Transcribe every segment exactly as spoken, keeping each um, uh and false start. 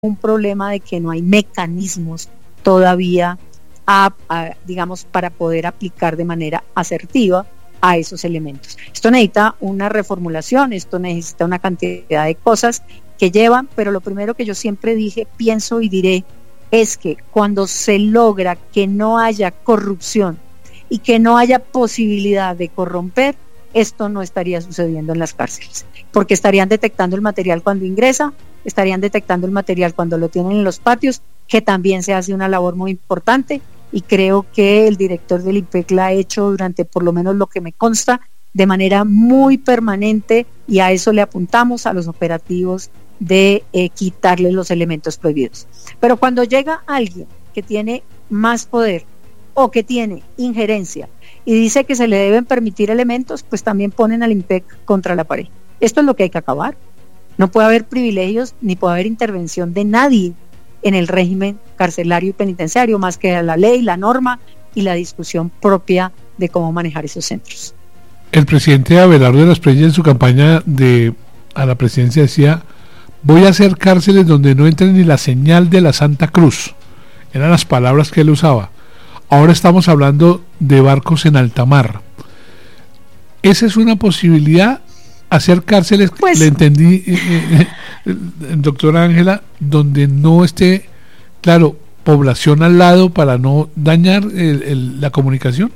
un problema de que no hay mecanismos todavía, a, a, digamos, para poder aplicar de manera asertiva a esos elementos. Esto necesita una reformulación, esto necesita una cantidad de cosas que llevan, pero lo primero que yo siempre dije, pienso y diré, es que cuando se logra que no haya corrupción y que no haya posibilidad de corromper, esto no estaría sucediendo en las cárceles, porque estarían detectando el material cuando ingresa, estarían detectando el material cuando lo tienen en los patios, que también se hace una labor muy importante, y creo que el director del I P E C la ha hecho durante, por lo menos lo que me consta, de manera muy permanente, y a eso le apuntamos, a los operativos de eh, quitarle los elementos prohibidos. Pero cuando llega alguien que tiene más poder o que tiene injerencia y dice que se le deben permitir elementos, pues también ponen al I P E C contra la pared. Esto es lo que hay que acabar. No puede haber privilegios ni puede haber intervención de nadie en el régimen carcelario y penitenciario, más que la ley, la norma y la discusión propia de cómo manejar esos centros. El presidente Abelardo de las Espriella en su campaña de a la presidencia decía: voy a hacer cárceles donde no entre ni la señal de la Santa Cruz. Eran las palabras que él usaba. Ahora estamos hablando de barcos en alta mar. ¿Esa es una posibilidad? Hacer cárceles, pues, le entendí, eh, eh, doctora Ángela, donde no esté, claro, población al lado para no dañar el, el, la comunicación.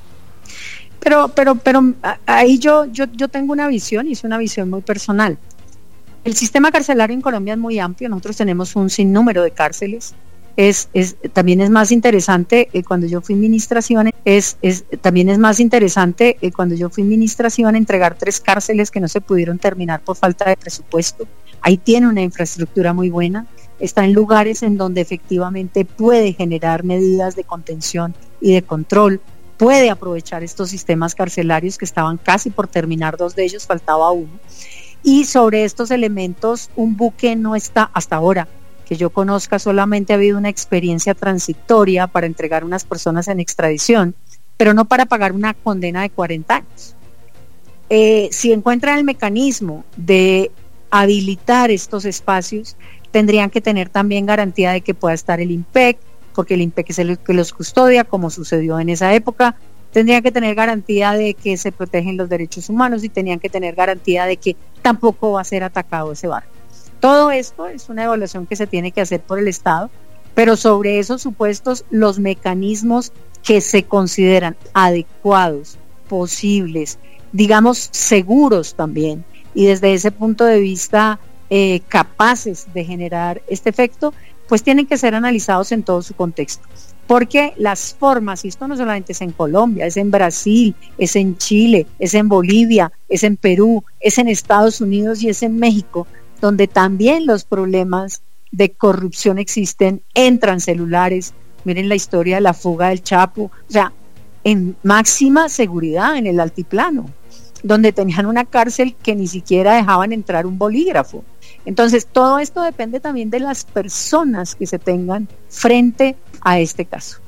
Pero, pero, pero ahí yo, yo, yo tengo una visión, y es una visión muy personal. El sistema carcelario en Colombia es muy amplio, nosotros tenemos un sinnúmero de cárceles. Es, es, también es más interesante eh, cuando yo fui ministra se iban, es, es, también es más interesante eh, cuando yo fui ministra se iban a entregar tres cárceles que no se pudieron terminar por falta de presupuesto. Ahí tiene una infraestructura muy buena, está en lugares en donde efectivamente puede generar medidas de contención y de control, puede aprovechar estos sistemas carcelarios que estaban casi por terminar, dos de ellos, faltaba uno. Y sobre estos elementos, un buque no está hasta ahora, que yo conozca, solamente ha habido una experiencia transitoria para entregar unas personas en extradición, pero no para pagar una condena de cuarenta años. Eh, si encuentran el mecanismo de habilitar estos espacios, tendrían que tener también garantía de que pueda estar el I P E C, porque el I P E C es el que los custodia, como sucedió en esa época. Tendrían que tener garantía de que se protegen los derechos humanos y tenían que tener garantía de que tampoco va a ser atacado ese barco. Todo esto es una evaluación que se tiene que hacer por el Estado, pero sobre esos supuestos, los mecanismos que se consideran adecuados, posibles, digamos seguros también, y desde ese punto de vista eh, capaces de generar este efecto, pues tienen que ser analizados en todo su contexto. Porque las formas, y esto no solamente es en Colombia, es en Brasil, es en Chile, es en Bolivia, es en Perú, es en Estados Unidos y es en México, donde también los problemas de corrupción existen, entran celulares. Miren la historia de la fuga del Chapo, o sea, en máxima seguridad en el altiplano, donde tenían una cárcel que ni siquiera dejaban entrar un bolígrafo. Entonces, todo esto depende también de las personas que se tengan frente a este caso.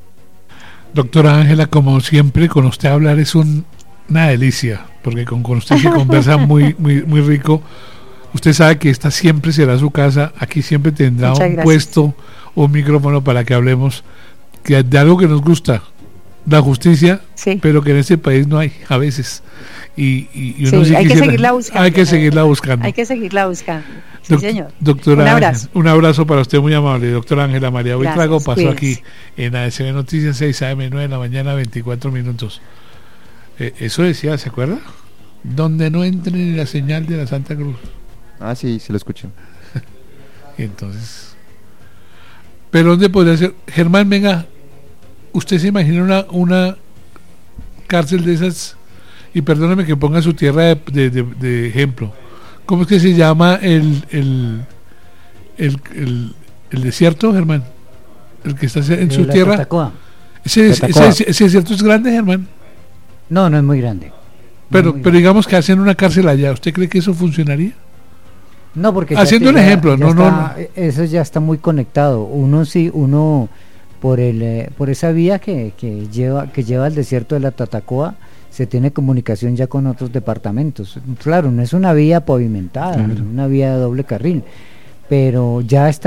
Doctora Ángela, como siempre, con usted hablar es un, una delicia, porque con, con usted se conversa muy, muy, muy rico. Usted sabe que esta siempre será su casa, aquí siempre tendrá Muchas un gracias. puesto, un micrófono para que hablemos que de algo que nos gusta, la justicia, sí. pero que en este país no hay a veces. Y, y, y uno sí, sí hay quisiera, que seguirla buscando. Hay que seguirla buscando. Hay que seguirla buscando. Sí, Doc, señor. Doctora, un abrazo. Un abrazo para usted, muy amable. Doctora Ángela María Buitrago pasó cuídense. aquí en A S B Noticias, seis a eme nueve de la mañana, veinticuatro minutos. Eh, eso decía, ¿se acuerda? Donde no entre ni la señal de la Santa Cruz. Ah, sí, sí lo escuché. Entonces, ¿pero dónde podría ser? Germán, venga, ¿usted se imagina una, una cárcel de esas? Y perdóneme que ponga su tierra de, de, de, de ejemplo. ¿Cómo es que se llama el el, el, el, el desierto, Germán? El que está en su tierra. Tatacoa. Ese, ese, ese, ese desierto es grande, Germán. No, no es muy grande. Pero, no muy pero grande. digamos que hacen una cárcel allá. ¿Usted cree que eso funcionaría? No, porque haciendo un ejemplo, ya no, está, no, no. Eso ya está muy conectado. Uno sí, uno por el eh, por esa vía que, que lleva que lleva al desierto de la Tatacoa, se tiene comunicación ya con otros departamentos. Claro, no es una vía pavimentada, claro. No es una vía de doble carril, pero ya está